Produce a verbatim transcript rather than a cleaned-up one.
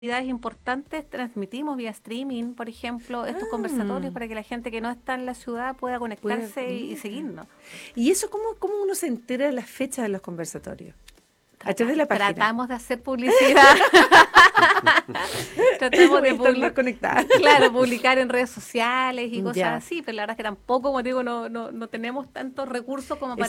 actividades importantes transmitimos vía streaming, por ejemplo, estos conversatorios Ah, para que la gente que no está en la ciudad pueda puede, conectarse y, y mira. seguirnos. ¿Y eso cómo, cómo uno se entera de las fechas de los conversatorios? A través Trata- de la página. tratamos de hacer publicidad, tratamos Voy a de estar más publicar, conectada. claro, publicar en redes sociales y cosas Ya, así, pero la verdad es que tampoco, como te digo, no, no, no tenemos tantos recursos como para